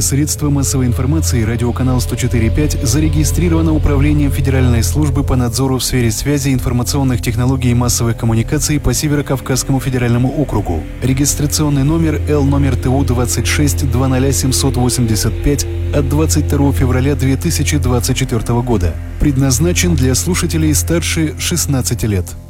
Средство массовой информации «Радиоканал 104.5» зарегистрировано Управлением Федеральной службы по надзору в сфере связи, информационных технологий и массовых коммуникаций по Северо-Кавказскому федеральному округу. Регистрационный номер Л-ТУ 26 20785 от 22 февраля 2024 года. Предназначен для слушателей старше 16 лет.